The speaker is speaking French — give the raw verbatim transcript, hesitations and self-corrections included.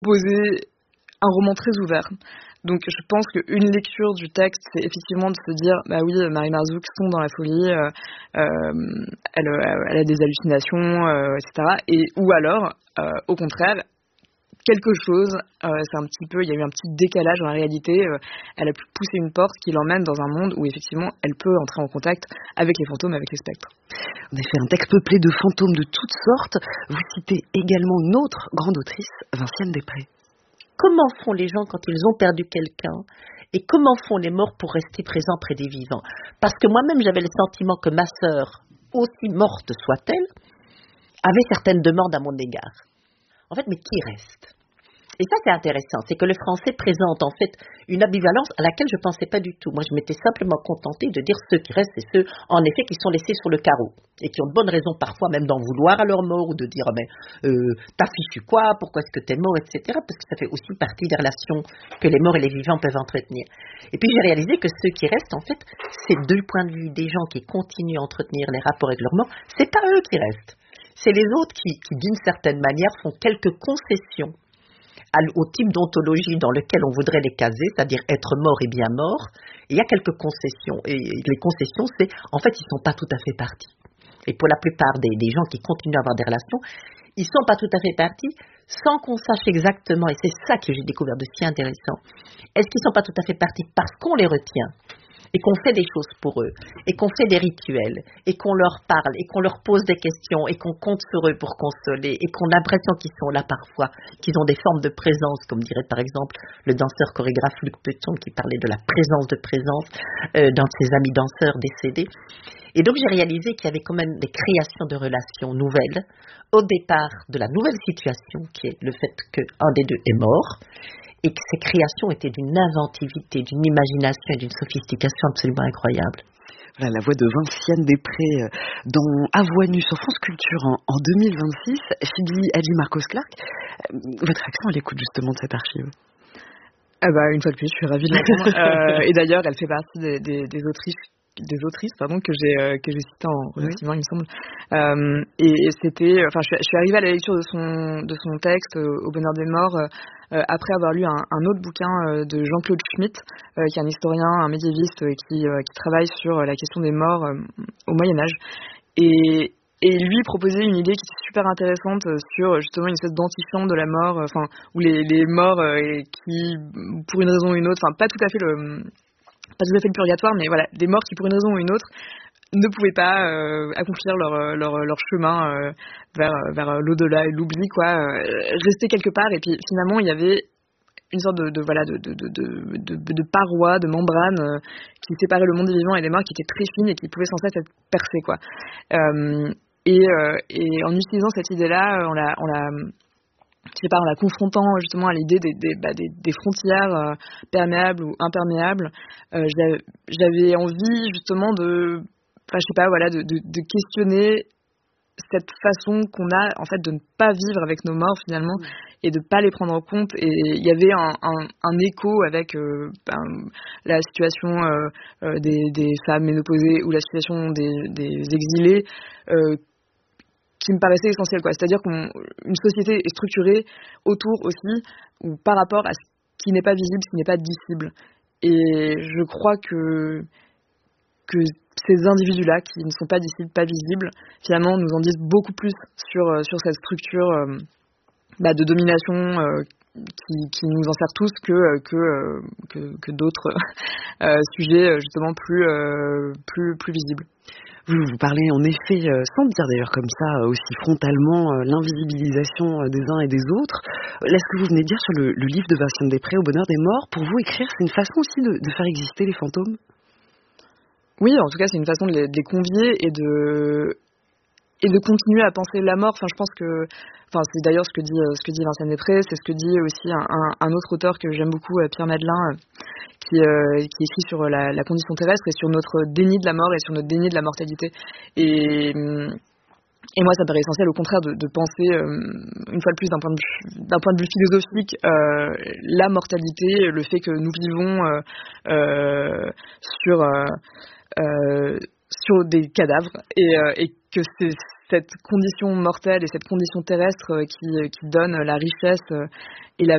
poser un roman très ouvert. Donc je pense qu'une lecture du texte, c'est effectivement de se dire, bah oui, Marie Marzouk sombre dans la folie, euh, euh, elle, elle a des hallucinations, euh, et cetera. Et, ou alors, euh, au contraire, quelque chose, euh, c'est un petit peu, il y a eu un petit décalage dans la réalité, euh, elle a pu pousser une porte qui l'emmène dans un monde où effectivement elle peut entrer en contact avec les fantômes, avec les spectres. En effet, un texte peuplé de fantômes de toutes sortes. Vous citez également une autre grande autrice, Vinciane Després. Comment font les gens quand ils ont perdu quelqu'un et comment font les morts pour rester présents près des vivants? Parce que moi-même j'avais le sentiment que ma sœur, aussi morte soit-elle, avait certaines demandes à mon égard. En fait, mais qui reste? Et ça, c'est intéressant. C'est que le français présente en fait une ambivalence à laquelle je ne pensais pas du tout. Moi, je m'étais simplement contentée de dire ceux qui restent, c'est ceux, en effet, qui sont laissés sur le carreau et qui ont de bonnes raisons parfois même d'en vouloir à leur mort ou de dire mais euh, t'as fichu quoi, pourquoi est-ce que t'es mort, et cetera. Parce que ça fait aussi partie des relations que les morts et les vivants peuvent entretenir. Et puis j'ai réalisé que ceux qui restent, en fait, c'est deux points de vue des gens qui continuent à entretenir les rapports avec leur mort. C'est pas eux qui restent. C'est les autres qui, qui, d'une certaine manière, font quelques concessions au type d'ontologie dans lequel on voudrait les caser, c'est-à-dire être mort et bien mort. Et il y a quelques concessions. Et les concessions, c'est, en fait, ils ne sont pas tout à fait partis. Et pour la plupart des, des gens qui continuent à avoir des relations, ils ne sont pas tout à fait partis sans qu'on sache exactement, et c'est ça que j'ai découvert de si intéressant, est-ce qu'ils ne sont pas tout à fait partis parce qu'on les retient et qu'on fait des choses pour eux, et qu'on fait des rituels, et qu'on leur parle, et qu'on leur pose des questions, et qu'on compte sur eux pour consoler, et qu'on a l'impression qu'ils sont là parfois, qu'ils ont des formes de présence, comme dirait par exemple le danseur chorégraphe Luc Peton, qui parlait de la présence de présence euh, d'un de ses amis danseurs décédés. Et donc j'ai réalisé qu'il y avait quand même des créations de relations nouvelles, au départ de la nouvelle situation, qui est le fait qu'un des deux est mort, et que ces créations étaient d'une inventivité, d'une imagination et d'une sophistication absolument incroyable. Voilà la voix de Vinciane Després dans À voix nue sur France Culture en, en deux mille vingt-six. Philly Hadji Marcos Clark, votre réaction à l'écoute justement de cette archive? Ah bah, une fois de plus, je suis ravie de l'entendre. euh, et d'ailleurs, elle fait partie des, des, des autrices des autrices pardon que j'ai euh, que j'ai cité en remerciement, oui. Il me semble, euh, et, et c'était enfin je, je suis arrivée à la lecture de son de son texte euh, Au bonheur des morts euh, après avoir lu un, un autre bouquin euh, de Jean-Claude Schmitt euh, qui est un historien, un médiéviste euh, qui euh, qui travaille sur la question des morts euh, au Moyen-Âge, et Et lui proposait une idée qui était super intéressante sur justement une espèce d'antichambre de la mort, enfin où les, les morts euh, qui, pour une raison ou une autre, enfin pas tout à fait le, pas tout à fait le purgatoire, mais voilà, des morts qui pour une raison ou une autre ne pouvaient pas euh, accomplir leur, leur, leur chemin euh, vers, vers l'au-delà et l'oubli, quoi, euh, rester quelque part. Et puis finalement il y avait une sorte de, de voilà de, de, de, de, de, de paroi, de membrane euh, qui séparait le monde des vivants et des morts, qui était très fine et qui pouvait sans cesse être percée, quoi. Euh, Et, euh, et en utilisant cette idée-là, on la, on la, je sais pas, en la confrontant justement à l'idée des, des, bah, des, des frontières euh, perméables ou imperméables, euh, j'avais, j'avais envie justement de, enfin, je sais pas, voilà, de, de, de questionner cette façon qu'on a en fait de ne pas vivre avec nos morts finalement, et de pas les prendre en compte. Et il y avait un, un, un écho avec euh, ben, la situation euh, euh, des, des femmes ménopausées ou la situation des, des exilés. Euh, qui me paraissait essentiel, quoi. C'est-à-dire qu'une société est structurée autour aussi, ou par rapport à ce qui n'est pas visible, ce qui n'est pas dissible. Et je crois que, que ces individus-là, qui ne sont pas dissibles, pas visibles, finalement, nous en disent beaucoup plus sur, sur cette structure euh, bah, de domination euh, qui, qui nous en sert tous que, que, que, que d'autres euh, sujets, justement, plus, euh, plus, plus visibles. Vous, vous parlez en effet, euh, sans le dire d'ailleurs comme ça, euh, aussi frontalement, euh, l'invisibilisation euh, des uns et des autres. Là, ce que vous venez de dire sur le, le livre de Vinciane Després, Au bonheur des morts, pour vous, écrire, c'est une façon aussi de, de faire exister les fantômes? Oui, en tout cas, c'est une façon de les, de les convier et de, et de continuer à penser la mort. Enfin, je pense que, enfin, c'est d'ailleurs ce que dit, ce que dit Vinciane Després, c'est ce que dit aussi un, un, un autre auteur que j'aime beaucoup, Pierre Madelin, Qui, euh, qui écrit sur la, la condition terrestre et sur notre déni de la mort et sur notre déni de la mortalité. Et, et moi, ça me paraît essentiel, au contraire, de, de penser, euh, une fois de plus, d'un point de vue, d'un point de vue philosophique, euh, la mortalité, le fait que nous vivons euh, euh, sur, euh, euh, sur des cadavres, et, euh, et que c'est cette condition mortelle et cette condition terrestre qui, qui donne la richesse et la